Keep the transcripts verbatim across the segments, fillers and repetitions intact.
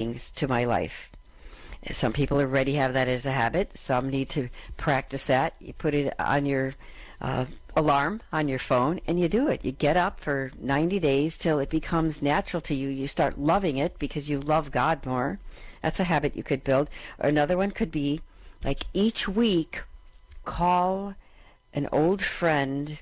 things to my life. Some people already have that as a habit. Some need to practice that. You put it on your uh, alarm on your phone and you do it. You get up for ninety days till it becomes natural to you. You start loving it because you love God more. That's a habit you could build. Or another one could be like each week call an old friend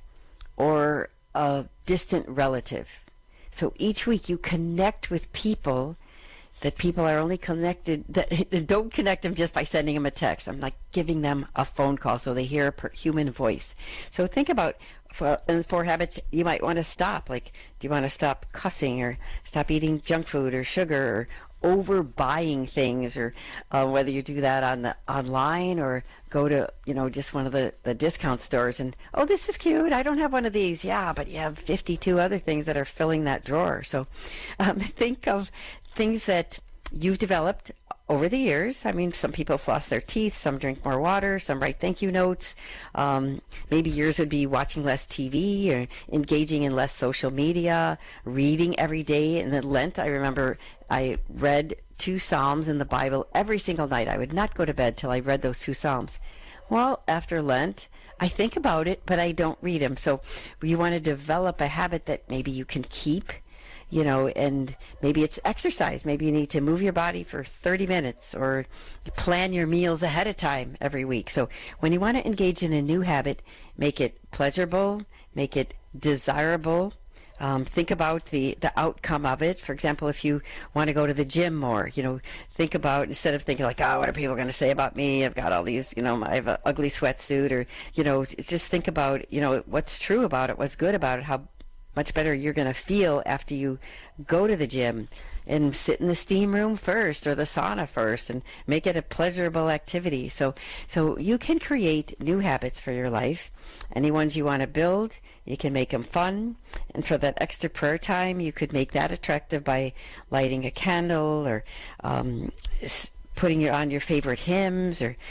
or a distant relative. So each week you connect with people that people are only connected, that don't connect them just by sending them a text. I'm like giving them a phone call so they hear a per human voice. So think about, for, for habits you might want to stop. Like, do you want to stop cussing or stop eating junk food or sugar or overbuying things, or uh, whether you do that on the online or go to, you know, just one of the, the discount stores and, oh, this is cute, I don't have one of these. Yeah, but you have fifty-two other things that are filling that drawer. So um, think of things that you've developed over the years. I mean, some people floss their teeth, some drink more water, some write thank you notes. Um, maybe yours would be watching less T V or engaging in less social media, reading every day. In the Lent, I remember I read two Psalms in the Bible every single night. I would not go to bed till I read those two Psalms. Well, after Lent, I think about it, but I don't read them. So you want to develop a habit that maybe you can keep, you know, and maybe it's exercise. Maybe you need to move your body for thirty minutes or plan your meals ahead of time every week. So when you want to engage in a new habit, make it pleasurable, make it desirable. Um, think about the, the outcome of it. For example, if you want to go to the gym more, you know, think about, instead of thinking like, oh, what are people going to say about me? I've got all these, you know, I have an ugly sweatsuit, or, you know, just think about, you know, what's true about it, what's good about it, how much better you're going to feel after you go to the gym, and sit in the steam room first or the sauna first and make it a pleasurable activity. So so you can create new habits for your life. Any ones you want to build, you can make them fun. And for that extra prayer time, you could make that attractive by lighting a candle, or um, putting your, on your favorite hymns, or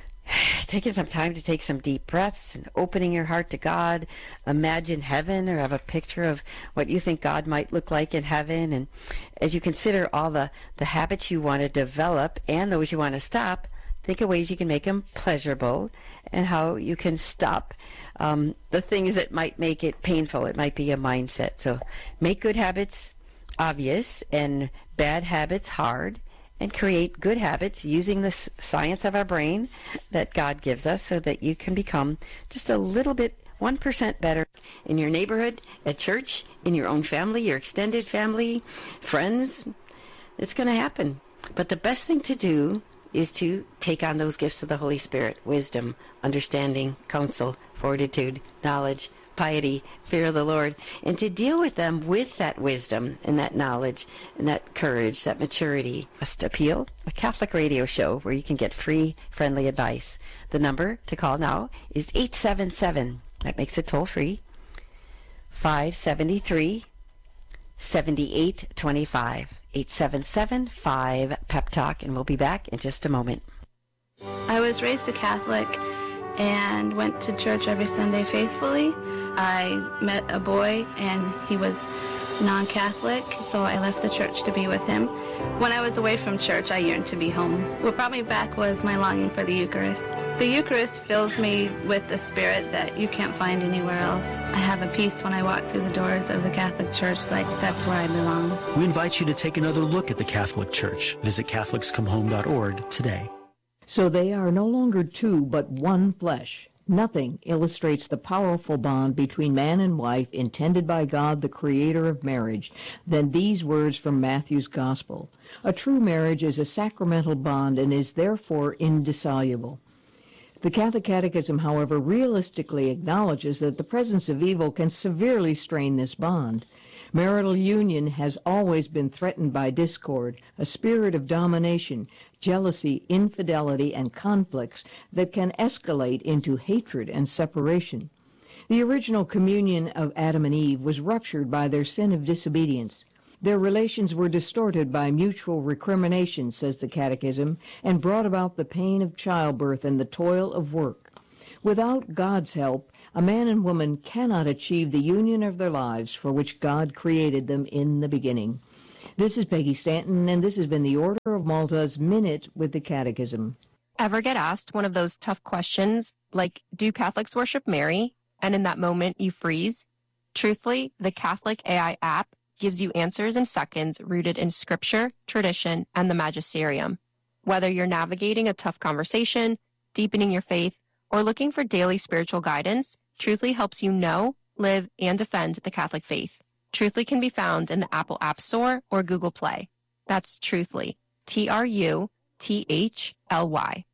taking some time to take some deep breaths and opening your heart to God. Imagine heaven, or have a picture of what you think God might look like in heaven. And as you consider all the, the habits you want to develop and those you want to stop, think of ways you can make them pleasurable and how you can stop um, the things that might make it painful. It might be a mindset. So make good habits obvious and bad habits hard, and create good habits using the science of our brain that God gives us, so that you can become just a little bit, one percent better in your neighborhood, at church, in your own family, your extended family, friends. It's going to happen. But the best thing to do is to take on those gifts of the Holy Spirit: wisdom, understanding, counsel, fortitude, knowledge, piety, fear of the Lord, and to deal with them with that wisdom and that knowledge and that courage, that maturity. Just Appeal, a Catholic radio show where you can get free, friendly advice. The number to call now is eight seven seven, that makes it toll free, five seven three, seven eight two five, eight seven seven, five, pep talk, and we'll be back in just a moment. I was raised a Catholic and went to church every Sunday faithfully. I met a boy and he was non-Catholic, so I left the church to be with him. When I was away from church, I yearned to be home. What brought me back was my longing for the Eucharist. The Eucharist fills me with the spirit that you can't find anywhere else. I have a peace when I walk through the doors of the Catholic Church, like that's where I belong. We invite you to take another look at the Catholic Church. Visit Catholics Come Home dot org today. So they are no longer two, but one flesh. Nothing illustrates the powerful bond between man and wife intended by God, the creator of marriage, than these words from Matthew's Gospel. A true marriage is a sacramental bond and is therefore indissoluble. The Catholic Catechism, however, realistically acknowledges that the presence of evil can severely strain this bond. Marital union has always been threatened by discord, a spirit of domination, jealousy, infidelity, and conflicts that can escalate into hatred and separation. The original communion of Adam and Eve was ruptured by their sin of disobedience. Their relations were distorted by mutual recrimination, says the Catechism, and brought about the pain of childbirth and the toil of work. Without God's help, a man and woman cannot achieve the union of their lives for which God created them in the beginning. This is Peggy Stanton, and this has been the Order of Malta's Minute with the Catechism. Ever get asked one of those tough questions like, do Catholics worship Mary? And in that moment you freeze? Truthfully, the Catholic A I app gives you answers in seconds rooted in scripture, tradition, and the magisterium. Whether you're navigating a tough conversation, deepening your faith, or looking for daily spiritual guidance, Truthfully helps you know, live, and defend the Catholic faith. Truthfully can be found in the Apple App Store or Google Play. That's Truthfully, T R U T H L Y.